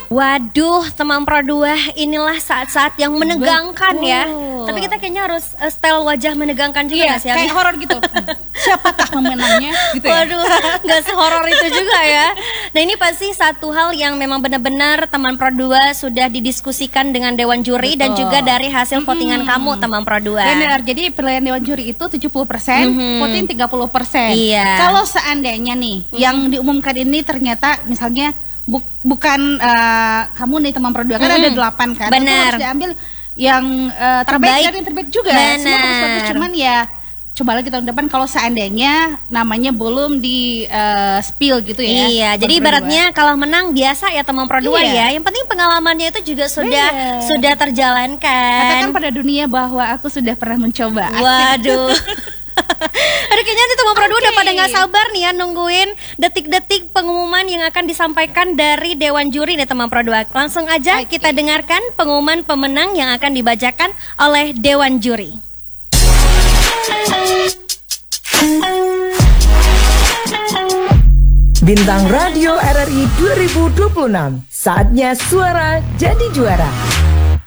Waduh, teman Pro 2, inilah saat-saat yang menegangkan ya. Tapi kita kayaknya harus style wajah menegangkan juga nggak sih? Kayak horor gitu. Siapakah pemenangnya? Gitu ya? Waduh, nggak sehoror itu juga ya. Nah ini pasti satu hal yang memang benar-benar teman Pro 2 sudah didiskusikan dengan Dewan Juri. Betul. Dan juga dari hasil votingan kamu teman Pro 2. Benar, jadi penilaian Dewan Juri itu 70%, voting 30%. Iya. Kalau seandainya nih, yang diumumkan ini ternyata misalnya bukan kamu nih teman Pro 2, kan ada 8 kan. Benar. Itu harus diambil yang terbaik dan yang terbaik juga. Semua bagus, cuman ya coba lagi tahun depan kalau seandainya namanya belum di spill gitu ya. Iya, jadi ibaratnya kalau menang biasa ya teman Pro 2 ya. Yang penting pengalamannya itu juga sudah terjalankan. Katakan pada dunia bahwa aku sudah pernah mencoba. Waduh. Aduh, kayaknya nanti teman Pro 2 udah pada gak sabar nih ya nungguin detik-detik pengumuman yang akan disampaikan dari Dewan Juri nih teman Pro 2. Langsung aja kita dengarkan pengumuman pemenang yang akan dibacakan oleh Dewan Juri. Bintang Radio RRI 2026, saatnya suara jadi juara.